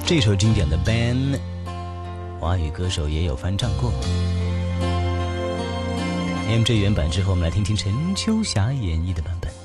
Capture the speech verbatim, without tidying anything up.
这首经典的 Ban， 华语歌手也有翻唱过。M J 原版之后，我们来听听陈秋霞演绎的版本。